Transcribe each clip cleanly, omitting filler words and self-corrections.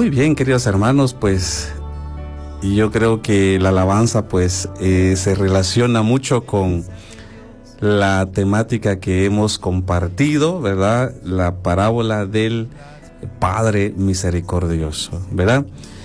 Muy bien, queridos hermanos, pues yo creo que la alabanza pues se relaciona mucho con la temática que hemos compartido, ¿verdad? La parábola del Padre misericordioso, ¿verdad?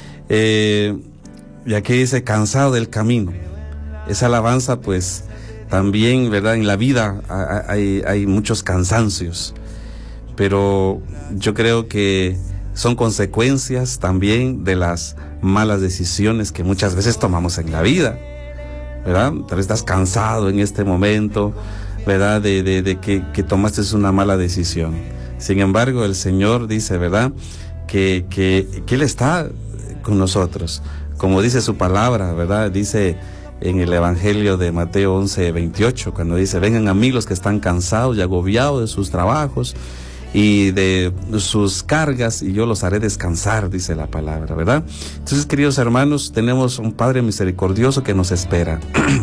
Y aquí dice, cansado del camino. Esa alabanza pues también, ¿verdad? En la vida hay muchos cansancios, pero yo creo que son consecuencias también de las malas decisiones que muchas veces tomamos en la vida, ¿verdad? Tal vez estás cansado en este momento, ¿verdad? De que tomaste una mala decisión. Sin embargo, el Señor dice, ¿verdad? Que Él está con nosotros. Como dice su palabra, ¿verdad? Dice en el Evangelio de Mateo 11:28, cuando dice, vengan a mí los que están cansados y agobiados de sus trabajos y de sus cargas, y yo los haré descansar, dice la palabra, ¿verdad? Entonces, queridos hermanos, tenemos un Padre misericordioso que nos espera.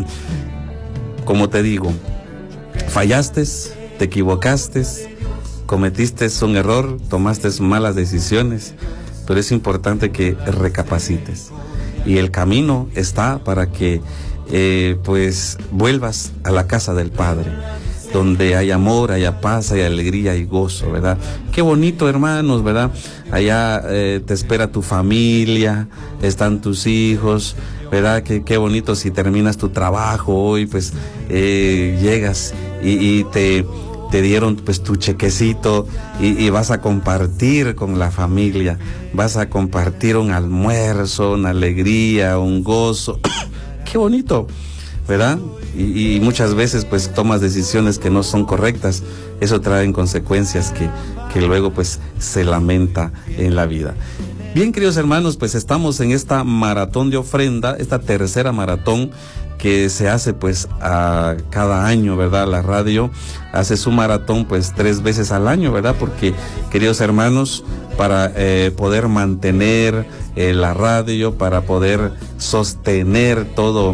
Como te digo, fallaste, te equivocaste, cometiste un error, tomaste malas decisiones, pero es importante que recapacites. Y el camino está para que pues vuelvas a la casa del Padre, donde hay amor, hay paz, hay alegría y gozo, ¿verdad? Qué bonito, hermanos, ¿verdad? Allá te espera tu familia, están tus hijos, ¿verdad? Qué bonito si terminas tu trabajo hoy, pues llegas y te dieron pues tu chequecito y vas a compartir con la familia, vas a compartir un almuerzo, una alegría, un gozo. Qué bonito, ¿verdad? Y muchas veces pues tomas decisiones que no son correctas. Eso trae consecuencias que luego pues se lamenta en la vida. Bien, queridos hermanos, pues estamos en esta maratón de ofrenda, esta tercera maratón que se hace pues a cada año, ¿verdad? La radio hace su maratón pues 3 veces al año, ¿verdad? Porque, queridos hermanos, para poder mantener la radio, para poder sostener todo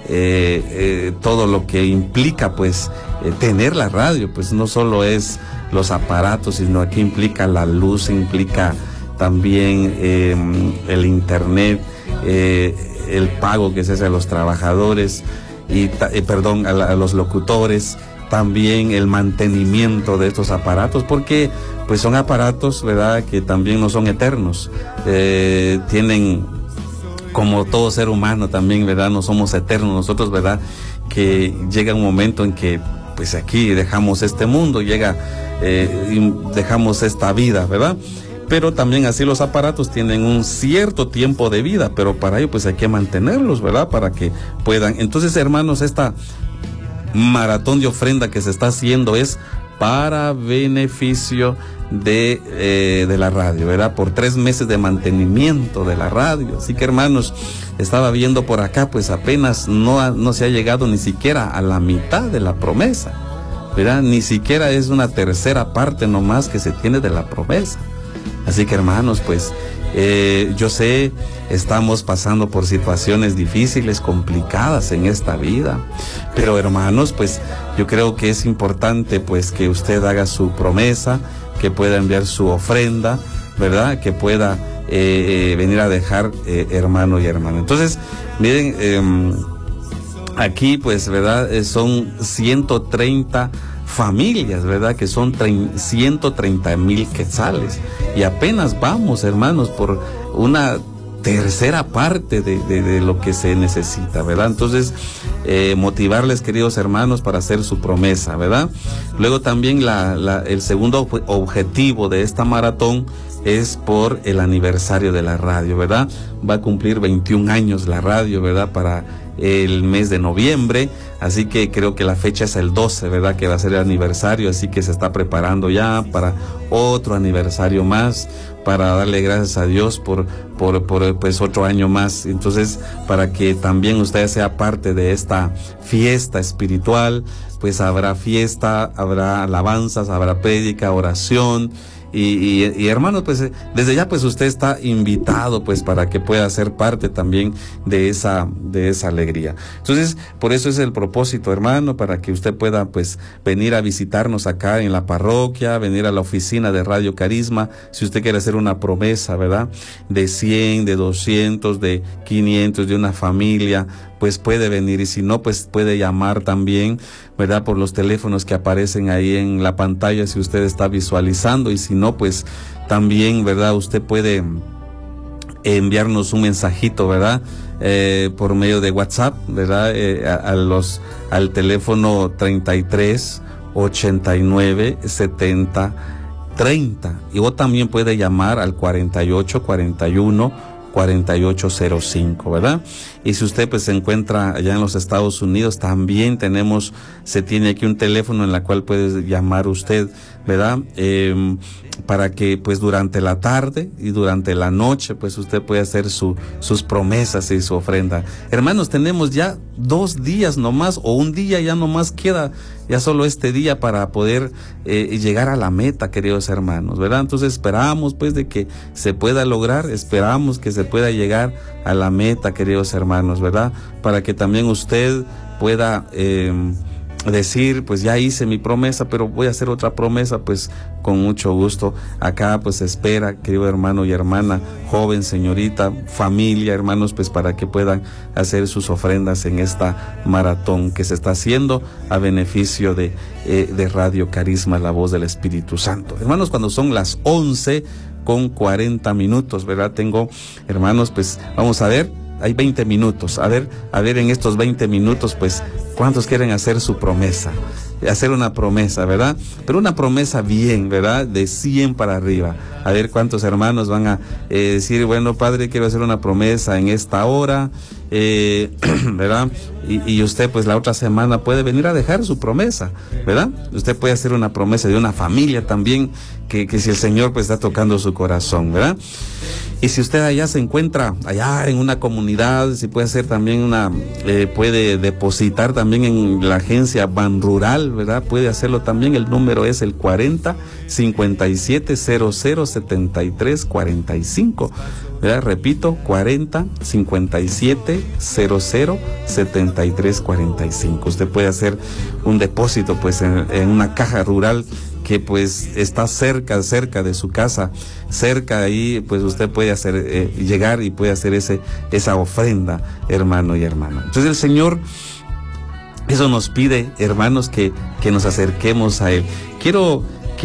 lo que implica pues tener la radio, pues no solo es los aparatos, sino aquí implica la luz, implica también el internet, el pago que se hace a los trabajadores a los locutores, también el mantenimiento de estos aparatos, porque pues son aparatos, ¿verdad?, que también no son eternos, tienen, como todo ser humano también, ¿verdad?, no somos eternos nosotros, ¿verdad?, que llega un momento en que pues aquí dejamos este mundo, y dejamos esta vida, ¿verdad? Pero también así los aparatos tienen un cierto tiempo de vida, pero para ello pues hay que mantenerlos, ¿verdad?, para que puedan. Entonces, hermanos, esta maratón de ofrenda que se está haciendo es para beneficio de la radio, ¿verdad? Por 3 meses de mantenimiento de la radio. Así que, hermanos, estaba viendo por acá, pues apenas no se ha llegado ni siquiera a la mitad de la promesa, ¿verdad? Ni siquiera es una tercera parte nomás que se tiene de la promesa. Así que, hermanos, pues yo sé, estamos pasando por situaciones difíciles, complicadas en esta vida, pero, hermanos, pues yo creo que es importante pues que usted haga su promesa, que pueda enviar su ofrenda, ¿verdad?, que pueda venir a dejar, hermano y hermana. Entonces, miren, aquí pues, ¿verdad?, son 130 familias, ¿verdad?, que son 130,000 quetzales, y apenas vamos, hermanos, por una tercera parte de lo que se necesita, ¿verdad? Entonces, motivarles, queridos hermanos, para hacer su promesa, ¿verdad? Luego también el segundo objetivo de esta maratón es por el aniversario de la radio, ¿verdad? Va a cumplir 21 años la radio, ¿verdad?, para el mes de noviembre, así que creo que la fecha es el 12, ¿verdad?, que va a ser el aniversario, así que se está preparando ya para otro aniversario más, para darle gracias a Dios por pues otro año más. Entonces, para que también usted sea parte de esta fiesta espiritual, pues habrá fiesta, habrá alabanzas, habrá prédica, oración, y hermanos, pues desde ya pues usted está invitado pues para que pueda ser parte también de esa alegría. Entonces, por eso es el propósito, hermano, para que usted pueda pues venir a visitarnos acá en la parroquia, venir a la oficina de Radio Carisma, si usted quiere hacer una promesa, ¿verdad? De 100, de 200, de 500, de una familia, pues puede venir, y si no, pues puede llamar también, ¿verdad? Por los teléfonos que aparecen ahí en la pantalla si usted está visualizando, y si no, pues también, ¿verdad? Usted puede enviarnos un mensajito, ¿verdad? Por medio de WhatsApp, ¿verdad? Al teléfono 33 89 70 30, y o también puede llamar al 48 41 4805, ¿verdad? Y si usted pues se encuentra allá en los Estados Unidos, también se tiene aquí un teléfono en el cual puede llamar usted, ¿verdad? Para que pues durante la tarde y durante la noche pues usted puede hacer sus promesas y su ofrenda. Hermanos, tenemos ya 2 días nomás, o un día ya nomás queda, ya solo este día para poder llegar a la meta, queridos hermanos, ¿verdad? Entonces esperamos pues de que se pueda lograr, esperamos que se pueda llegar a la meta, queridos hermanos, ¿verdad? Para que también usted pueda decir, pues ya hice mi promesa, pero voy a hacer otra promesa, pues con mucho gusto. Acá pues espera, querido hermano y hermana, joven, señorita, familia, hermanos, pues para que puedan hacer sus ofrendas en esta maratón que se está haciendo a beneficio de Radio Carisma, la voz del Espíritu Santo. Hermanos, cuando son las 11:40, ¿verdad? Tengo, hermanos, pues vamos a ver, hay 20 minutos. A ver en estos 20 minutos, pues, ¿cuántos quieren hacer su promesa? Hacer una promesa, ¿verdad? Pero una promesa bien, ¿verdad? De 100 para arriba. A ver cuántos hermanos van a decir, bueno, Padre, quiero hacer una promesa en esta hora, ¿verdad? Y usted, pues, la otra semana puede venir a dejar su promesa, ¿verdad? Usted puede hacer una promesa de una familia también, que si el Señor, pues, está tocando su corazón, ¿verdad? Y si usted allá se encuentra, allá en una comunidad, si puede hacer también puede depositar también en la agencia Ban Rural, ¿verdad? Puede hacerlo también, el número es el 40 57 00 73 45, ¿verdad? Repito, 40 57 00 73 45. Usted puede hacer un depósito, pues, en una caja rural que pues está cerca de su casa, cerca ahí, pues usted puede hacer, llegar y puede hacer esa ofrenda, hermano y hermana. Entonces el Señor, eso nos pide, hermanos, que nos acerquemos a Él. Quiero